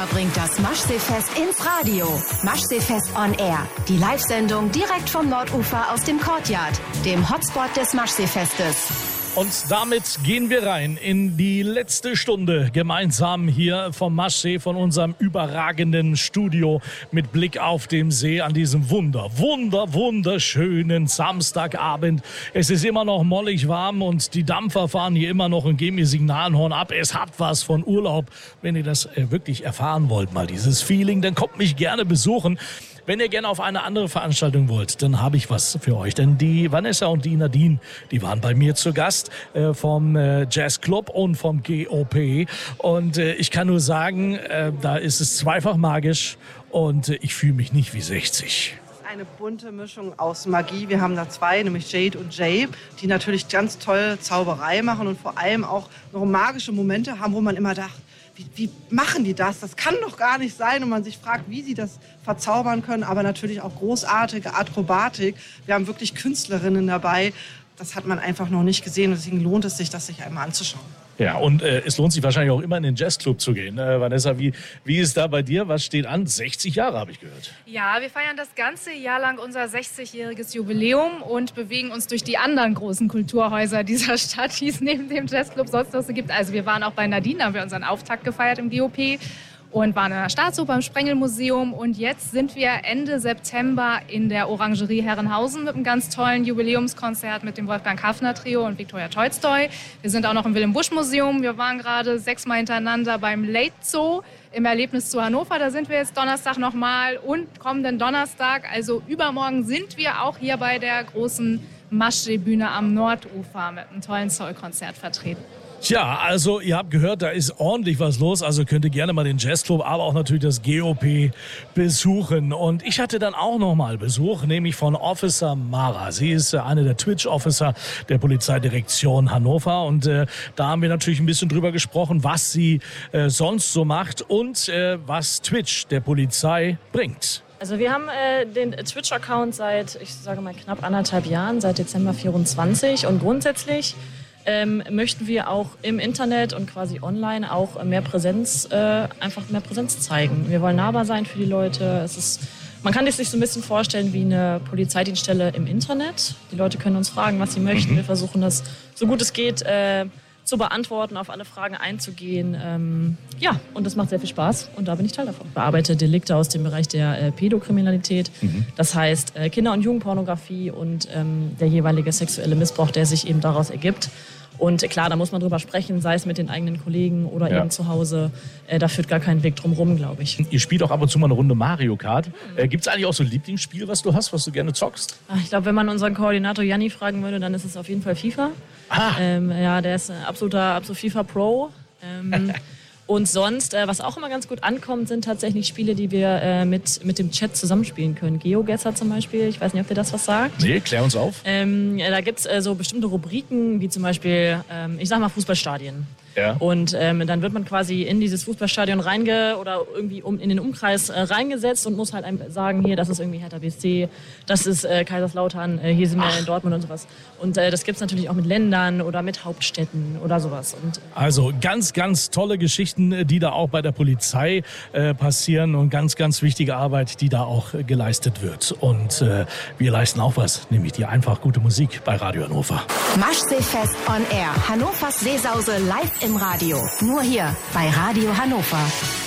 Hannover bringt das Maschseefest ins Radio. Maschseefest on Air. Die Live-Sendung direkt vom Nordufer aus dem Courtyard, dem Hotspot des Maschseefestes. Und damit gehen wir rein in die letzte Stunde gemeinsam hier vom Maschsee, von unserem überragenden Studio mit Blick auf den See an diesem wunderschönen Samstagabend. Es ist immer noch mollig warm und die Dampfer fahren hier immer noch und geben ihr Signalhorn ab. Es hat was von Urlaub. Wenn ihr das wirklich erfahren wollt, mal dieses Feeling, dann kommt mich gerne besuchen. Wenn ihr gerne auf eine andere Veranstaltung wollt, dann habe ich was für euch. Denn die Vanessa und die Nadine, die waren bei mir zu Gast vom Jazzclub und vom GOP. Und ich kann nur sagen, da ist es zweifach magisch und ich fühle mich nicht wie 60. Eine bunte Mischung aus Magie. Wir haben da zwei, nämlich Jade und Jay, die natürlich ganz toll Zauberei machen und vor allem auch noch magische Momente haben, wo man immer dachte, wie machen die das? Das kann doch gar nicht sein. Und man sich fragt, wie sie das verzaubern können. Aber natürlich auch großartige Akrobatik. Wir haben wirklich Künstlerinnen dabei. Das hat man einfach noch nicht gesehen. Deswegen lohnt es sich, das sich einmal anzuschauen. Ja, und es lohnt sich wahrscheinlich auch immer in den Jazzclub zu gehen. Vanessa, wie ist da bei dir? Was steht an? 60 Jahre, habe ich gehört. Ja, wir feiern das ganze Jahr lang unser 60-jähriges Jubiläum und bewegen uns durch die anderen großen Kulturhäuser dieser Stadt, die es neben dem Jazzclub sonst noch so gibt. Also wir waren auch bei Nadine, haben wir unseren Auftakt gefeiert im GOP. Und waren in der Staatsoper, im Sprengelmuseum. Und jetzt sind wir Ende September in der Orangerie Herrenhausen mit einem ganz tollen Jubiläumskonzert mit dem Wolfgang Hafner Trio und Viktoria Tolstoi. Wir sind auch noch im Wilhelm-Busch-Museum. Wir waren gerade 6-mal hintereinander beim Late Zoo im Erlebnis zu Hannover. Da sind wir jetzt Donnerstag nochmal und kommenden Donnerstag, also übermorgen, sind wir auch hier bei der großen Maschsee-Bühne am Nordufer mit einem tollen Soul-Konzert vertreten. Tja, also ihr habt gehört, da ist ordentlich was los, also könnt ihr gerne mal den Jazzclub, aber auch natürlich das GOP besuchen. Und ich hatte dann auch nochmal Besuch, nämlich von Officer Mara. Sie ist eine der Twitch-Officer der Polizeidirektion Hannover und da haben wir natürlich ein bisschen drüber gesprochen, was sie sonst so macht und was Twitch der Polizei bringt. Also wir haben den Twitch-Account seit, ich sage mal, knapp 1,5 Jahren, seit Dezember 24 und grundsätzlich möchten wir auch im Internet und quasi online auch mehr Präsenz zeigen. Wir wollen nahbar sein für die Leute. Man kann sich so ein bisschen vorstellen wie eine Polizeidienststelle im Internet. Die Leute können uns fragen, was sie möchten. Wir versuchen das, so gut es geht, zu beantworten, auf alle Fragen einzugehen. Ja, und das macht sehr viel Spaß und da bin ich Teil davon. Ich bearbeite Delikte aus dem Bereich der Pädokriminalität. Das heißt Kinder- und Jugendpornografie und der jeweilige sexuelle Missbrauch, der sich eben daraus ergibt. Und klar, da muss man drüber sprechen, sei es mit den eigenen Kollegen oder eben zu Hause. Da führt gar kein Weg drum rum, glaube ich. Ihr spielt auch ab und zu mal eine Runde Mario Kart. Gibt es eigentlich auch so ein Lieblingsspiel, was du hast, was du gerne zockst? Ich glaube, wenn man unseren Koordinator Janni fragen würde, dann ist es auf jeden Fall FIFA. Ja, der ist absolut FIFA-Pro. Und sonst, was auch immer ganz gut ankommt, sind tatsächlich Spiele, die wir mit dem Chat zusammenspielen können. GeoGuessr zum Beispiel, ich weiß nicht, ob dir das was sagt. Nee, klär uns auf. Da gibt es so bestimmte Rubriken, wie zum Beispiel, ich sag mal Fußballstadien. Ja. Und dann wird man quasi in dieses Fußballstadion oder irgendwie in den Umkreis reingesetzt und muss halt einem sagen, hier, das ist irgendwie Hertha BSC, das ist Kaiserslautern, hier sind wir in Dortmund und sowas. Und das gibt es natürlich auch mit Ländern oder mit Hauptstädten oder sowas. Und, also ganz, ganz tolle Geschichten, die da auch bei der Polizei passieren und ganz, ganz wichtige Arbeit, die da auch geleistet wird. Und wir leisten auch was, nämlich die einfach gute Musik bei Radio Hannover. Maschseefest on Air. Hannovers Seesause live im Radio. Nur hier bei Radio Hannover.